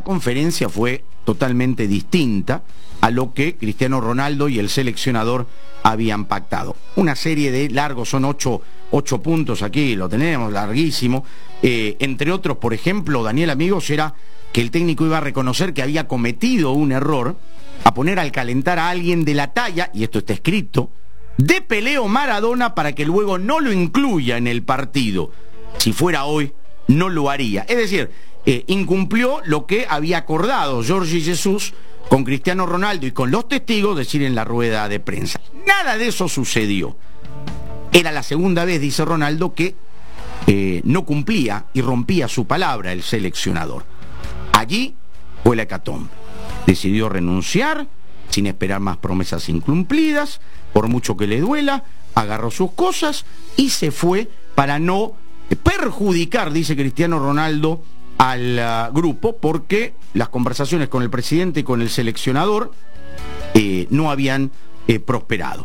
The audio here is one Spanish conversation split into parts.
conferencia fue totalmente distinta a lo que Cristiano Ronaldo y el seleccionador habían pactado. Una serie de largos, son ocho puntos aquí, lo tenemos, larguísimo. Entre otros, por ejemplo, Daniel, amigos, era que el técnico iba a reconocer que había cometido un error a poner al calentar a alguien de la talla, y esto está escrito, de Pelé o Maradona para que luego no lo incluya en el partido. Si fuera hoy, no lo haría. Es decir, incumplió lo que había acordado Jorge Jesús con Cristiano Ronaldo y con los testigos, decir en la rueda de prensa. Nada de eso sucedió. Era la segunda vez, dice Ronaldo, que no cumplía y rompía su palabra el seleccionador. Allí fue la hecatombe. Decidió renunciar sin esperar más promesas incumplidas, por mucho que le duela, agarró sus cosas y se fue para no perjudicar, dice Cristiano Ronaldo, al grupo, porque las conversaciones con el presidente y con el seleccionador no habían prosperado.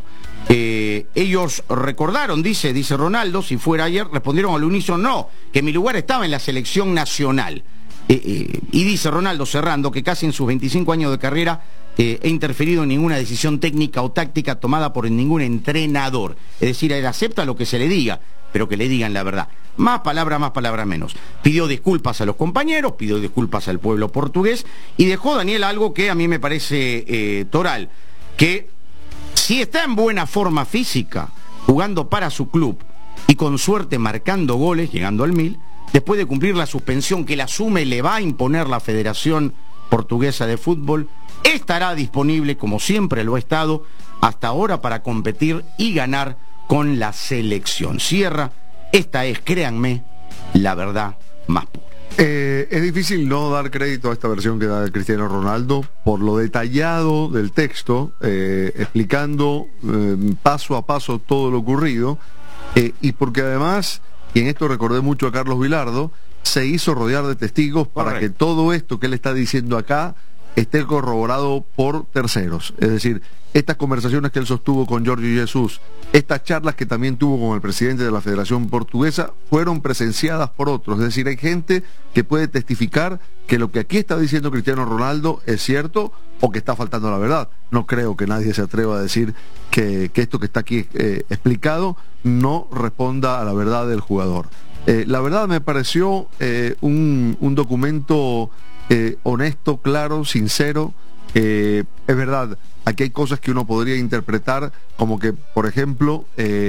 Ellos recordaron, dice Ronaldo, si fuera ayer, respondieron al unísono no, que mi lugar estaba en la selección nacional. Y dice Ronaldo, cerrando, que casi en sus 25 años de carrera he interferido en ninguna decisión técnica o táctica tomada por ningún entrenador. Es decir, él acepta lo que se le diga, pero que le digan la verdad. Más palabra menos. Pidió disculpas a los compañeros, pidió disculpas al pueblo portugués y dejó, Daniel, algo que a mí me parece toral, que si está en buena forma física, jugando para su club y con suerte marcando goles, llegando al 1000, después de cumplir la suspensión que la asume y le va a imponer la Federación Portuguesa de Fútbol, estará disponible, como siempre lo ha estado hasta ahora, para competir y ganar con la selección. Cierra, esta es, créanme, la verdad más pura. Es difícil no dar crédito a esta versión que da Cristiano Ronaldo por lo detallado del texto, explicando paso a paso todo lo ocurrido, y porque además, y en esto recordé mucho a Carlos Vilardo, se hizo rodear de testigos para que todo esto que él está diciendo acá esté corroborado por terceros. Es decir, estas conversaciones que él sostuvo con Jorge Jesús, estas charlas que también tuvo con el presidente de la Federación Portuguesa, fueron presenciadas por otros. Es decir, hay gente que puede testificar que lo que aquí está diciendo Cristiano Ronaldo es cierto o que está faltando la verdad. No creo que nadie se atreva a decir que esto que está aquí explicado no responda a la verdad del jugador. La verdad me pareció un documento honesto, claro, sincero. Es verdad, aquí hay cosas que uno podría interpretar como que, por ejemplo,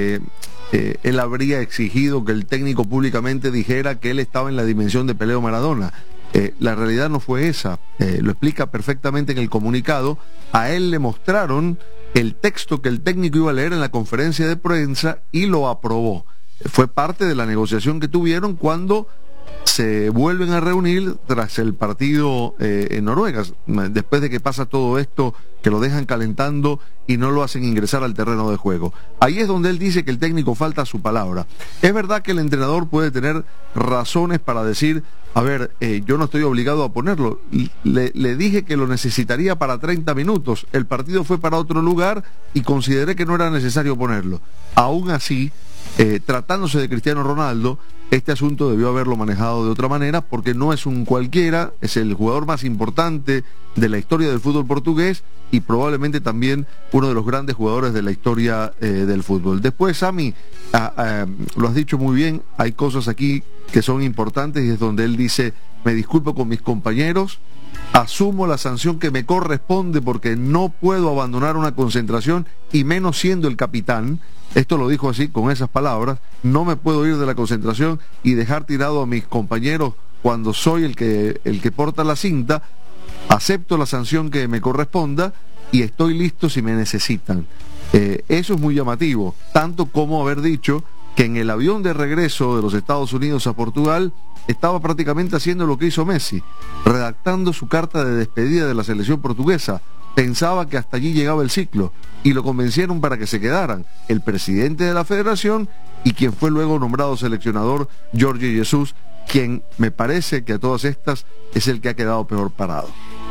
él habría exigido que el técnico públicamente dijera que él estaba en la dimensión de Pelé o Maradona. La realidad no fue esa. Lo explica perfectamente en el comunicado. A él le mostraron el texto que el técnico iba a leer en la conferencia de prensa y lo aprobó. Fue parte de la negociación que tuvieron cuando se vuelven a reunir tras el partido en Noruega, después de que pasa todo esto, que lo dejan calentando y no lo hacen ingresar al terreno de juego. Ahí es donde él dice que el técnico falta a su palabra. Es verdad que el entrenador puede tener razones para decir, a ver, yo no estoy obligado a ponerlo, le dije que lo necesitaría para 30 minutos, el partido fue para otro lugar y consideré que no era necesario ponerlo. Aún así, tratándose de Cristiano Ronaldo, este asunto debió haberlo manejado de otra manera, porque no es un cualquiera, es el jugador más importante de la historia del fútbol portugués y probablemente también uno de los grandes jugadores de la historia del fútbol. Después, Sami, lo has dicho muy bien, hay cosas aquí que son importantes y es donde él dice, me disculpo con mis compañeros, asumo la sanción que me corresponde porque no puedo abandonar una concentración y menos siendo el capitán. Esto lo dijo así, con esas palabras, no me puedo ir de la concentración y dejar tirado a mis compañeros cuando soy el que porta la cinta. Acepto la sanción que me corresponda y estoy listo si me necesitan. Eso es muy llamativo, tanto como haber dicho que en el avión de regreso de los Estados Unidos a Portugal estaba prácticamente haciendo lo que hizo Messi, redactando su carta de despedida de la selección portuguesa. Pensaba que hasta allí llegaba el ciclo y lo convencieron para que se quedaran el presidente de la federación y quien fue luego nombrado seleccionador, Jorge Jesús, quien me parece que a todas estas es el que ha quedado peor parado.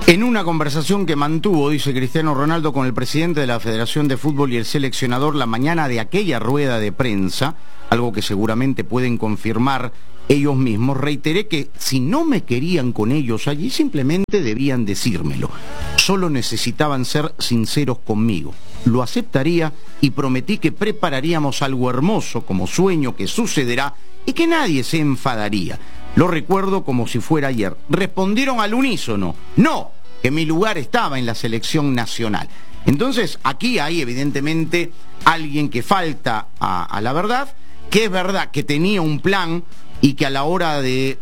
En una conversación que mantuvo, dice Cristiano Ronaldo, con el presidente de la Federación de Fútbol y el seleccionador la mañana de aquella rueda de prensa, algo que seguramente pueden confirmar ellos mismos, reiteré que si no me querían con ellos allí, simplemente debían decírmelo. Solo necesitaban ser sinceros conmigo. Lo aceptaría y prometí que prepararíamos algo hermoso como sueño que sucederá y que nadie se enfadaría. Lo recuerdo como si fuera ayer. Respondieron al unísono, no, que mi lugar estaba en la selección nacional. Entonces, aquí hay evidentemente alguien que falta a la verdad, que es verdad que tenía un plan y que a la hora del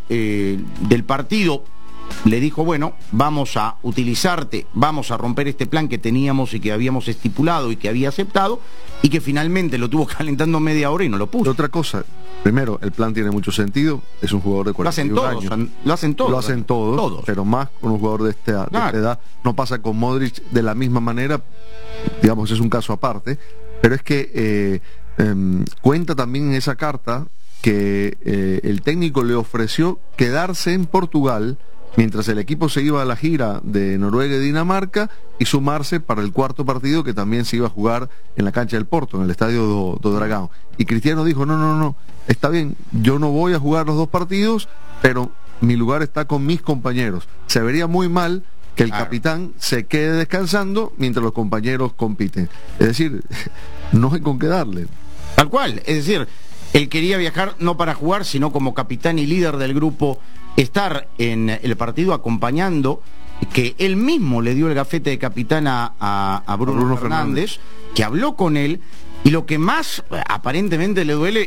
partido le dijo, bueno, vamos a utilizarte, vamos a romper este plan que teníamos y que habíamos estipulado y que había aceptado, y que finalmente lo tuvo calentando media hora y no lo puso. Otra cosa, primero, el plan tiene mucho sentido, es un jugador de 41 años. Lo hacen todos, pero más con un jugador de esta edad. No pasa con Modric de la misma manera, digamos, es un caso aparte, pero es que cuenta también en esa carta que el técnico le ofreció quedarse en Portugal mientras el equipo se iba a la gira de Noruega y Dinamarca y sumarse para el cuarto partido que también se iba a jugar en la cancha del Porto, en el estadio do Dragão. Y Cristiano dijo, no, está bien, yo no voy a jugar los dos partidos, pero mi lugar está con mis compañeros. Se vería muy mal que el capitán se quede descansando mientras los compañeros compiten. Es decir, no hay con qué darle. Tal cual, es decir, él quería viajar no para jugar, sino como capitán y líder del grupo, estar en el partido acompañando, que él mismo le dio el gafete de capitán a Bruno Fernández, que habló con él, y lo que más aparentemente le duele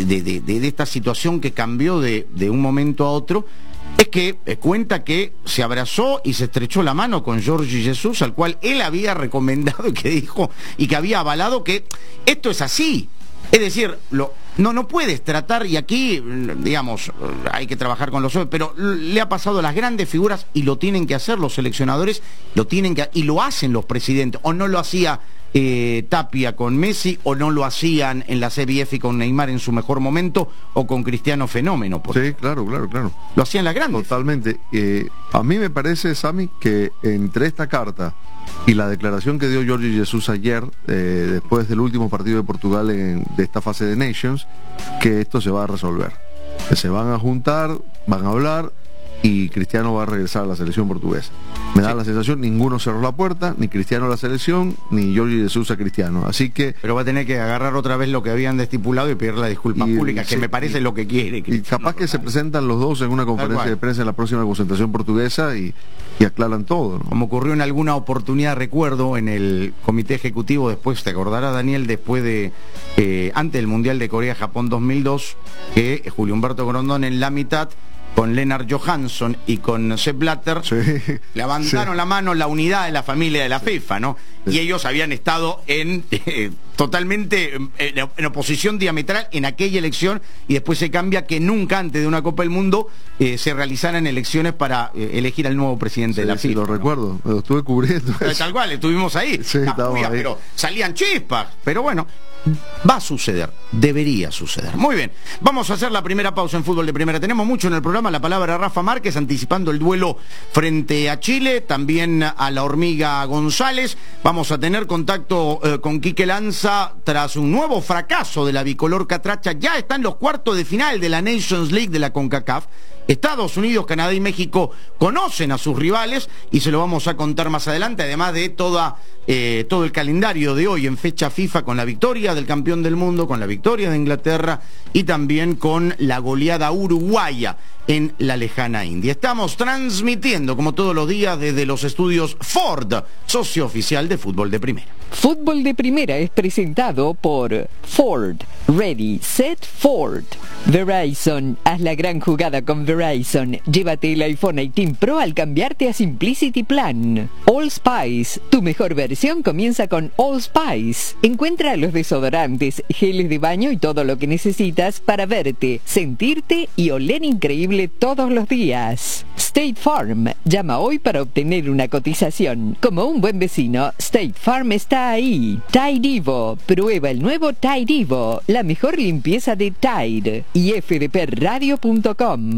de esta situación que cambió de un momento a otro, es que cuenta que se abrazó y se estrechó la mano con Jorge Jesus, al cual él había recomendado y que dijo, y que había avalado que esto es así. Es decir, no puedes tratar, y aquí, digamos, hay que trabajar con los hombres, pero le ha pasado a las grandes figuras y lo tienen que hacer los seleccionadores, y lo hacen los presidentes, o no lo hacía Tapia con Messi, o no lo hacían en la CBF con Neymar en su mejor momento, o con Cristiano Fenómeno. Sí, claro. Lo hacían las grandes. Totalmente. A mí me parece, Sammy, que entre esta carta y la declaración que dio Jorge Jesus ayer, después del último partido de Portugal de esta fase de Nations, que esto se va a resolver. Que se van a juntar, van a hablar, y Cristiano va a regresar a la selección portuguesa. Me da la sensación, ninguno cerró la puerta, ni Cristiano a la selección, ni Jorge Jesus a Cristiano. Así que... Pero va a tener que agarrar otra vez lo que habían estipulado y pedir la disculpa pública, que me parece lo que quiere. Y capaz que se presentan los dos en una conferencia de prensa en la próxima concentración portuguesa y aclaran todo, ¿no? Como ocurrió en alguna oportunidad, recuerdo, en el comité ejecutivo, después, te acordarás, Daniel, después de, antes del Mundial de Corea-Japón 2002, que Julio Humberto Grondón en la mitad, con Lennart Johansson y con Sepp Blatter, levantaron la mano la unidad de la familia de la FIFA, ¿no? Y ellos habían estado totalmente en oposición diametral en aquella elección, y después se cambia que nunca antes de una Copa del Mundo se realizaran elecciones para elegir al nuevo presidente de la FIFA. Sí, lo recuerdo, lo estuve cubriendo. Tal cual, estuvimos ahí. Sí, estábamos ahí. Pero salían chispas, pero bueno. Va a suceder, debería suceder. Muy bien, vamos a hacer la primera pausa en Fútbol de Primera. Tenemos mucho en el programa, la palabra a Rafa Márquez, anticipando el duelo frente a Chile, también a la Hormiga González. Vamos a tener contacto con Quique Lanza tras un nuevo fracaso de la bicolor catracha. Ya está en los cuartos de final de la Nations League de la CONCACAF. Estados Unidos, Canadá y México conocen a sus rivales y se lo vamos a contar más adelante, además de todo el calendario de hoy en fecha FIFA, con la victoria del campeón del mundo, con la victoria de Inglaterra y también con la goleada uruguaya en la lejana India. Estamos transmitiendo como todos los días desde los estudios Ford, socio oficial de Fútbol de Primera. Fútbol de Primera es presentado por Ford. Ready, set, Ford. Verizon, haz la gran jugada con Verizon. Llévate el iPhone 18 Pro al cambiarte a Simplicity Plan. All Spice, tu mejor versión comienza con All Spice. Encuentra los desodorantes, geles de baño y todo lo que necesitas para verte, sentirte y oler increíble todos los días. State Farm, llama hoy para obtener una cotización. Como un buen vecino, State Farm está ahí. Tide Evo, prueba el nuevo Tide Evo, la mejor limpieza de Tide. Y fdpradio.com.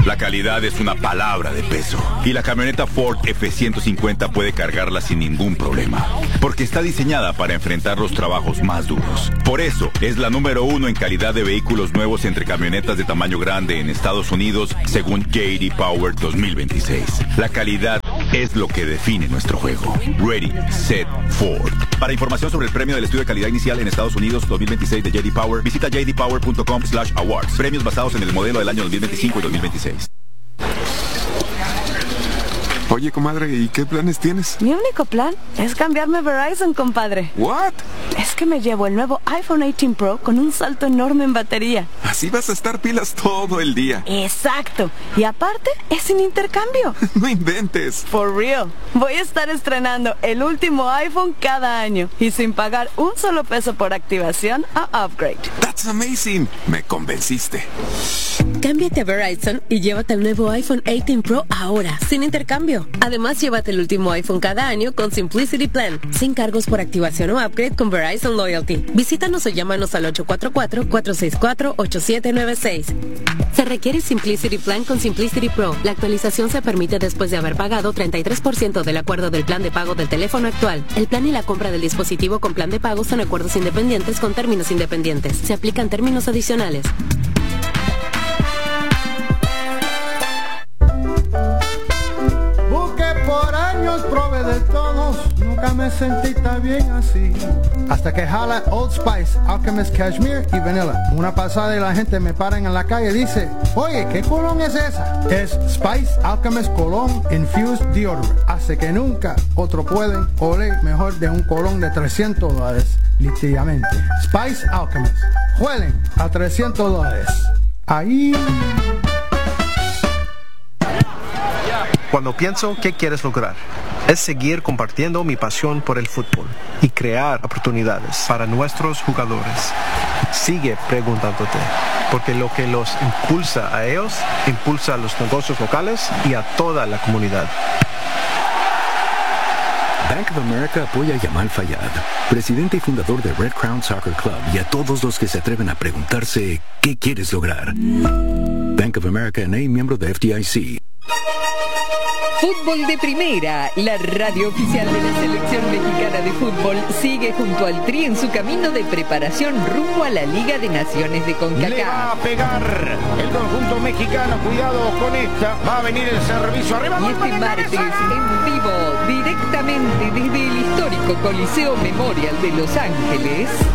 La calidad es una palabra de peso. Y la camioneta Ford F-150 puede cargarla sin ningún problema. Porque está diseñada para enfrentar los trabajos más duros. Por eso, es la número 1 en calidad de vehículos nuevos entre camionetas de tamaño grande en Estados Unidos, según J.D. Power 2026. La calidad es lo que define nuestro juego. Ready, Set, Ford. Para información sobre el premio del estudio de calidad inicial en Estados Unidos 2026 de J.D. Power, visita jdpower.com/awards. Premios basados en el modelo del año 2025 y 2026. Oye, comadre, ¿y qué planes tienes? Mi único plan es cambiarme a Verizon, compadre. ¿What? Es que me llevo el nuevo iPhone 18 Pro con un salto enorme en batería. Así vas a estar pilas todo el día. Exacto. Y aparte, es sin intercambio. No inventes. For real. Voy a estar estrenando el último iPhone cada año y sin pagar un solo peso por activación o upgrade. That's amazing. Me convenciste. Cámbiate a Verizon y llévate el nuevo iPhone 18 Pro ahora, sin intercambio. Además, llévate el último iPhone cada año con Simplicity Plan, sin cargos por activación o upgrade con Verizon Loyalty. Visítanos o llámanos al 844-464-8796. Se requiere Simplicity Plan con Simplicity Pro. La actualización se permite después de haber pagado 33% del acuerdo del plan de pago del teléfono actual. El plan y la compra del dispositivo con plan de pago son acuerdos independientes con términos independientes. Se aplican términos adicionales. Por años probé de todos, nunca me sentí tan bien así. Hasta que jala Old Spice, Alchemist Cashmere y Vanilla. Una pasada y la gente me para en la calle y dice, oye, ¿qué colón es esa? Es Spice Alchemist Cologne Infused Deodorant. Hace que nunca otro pueden oler mejor de un colón de $300, literalmente. Spice Alchemist. Huelen a $300. Ahí... Cuando pienso qué quieres lograr, es seguir compartiendo mi pasión por el fútbol y crear oportunidades para nuestros jugadores. Sigue preguntándote, porque lo que los impulsa a ellos, impulsa a los negocios locales y a toda la comunidad. Bank of America apoya a Yamal Fayad, presidente y fundador de Red Crown Soccer Club, y a todos los que se atreven a preguntarse ¿qué quieres lograr? Bank of America N.A., miembro de FDIC. Fútbol de Primera, la radio oficial de la Selección Mexicana de Fútbol, sigue junto al Tri en su camino de preparación rumbo a la Liga de Naciones de CONCACAF. Le va a pegar el conjunto mexicano, cuidado con esta, va a venir el servicio arriba. Y este martes, en vivo, directamente desde el histórico Coliseo Memorial de Los Ángeles...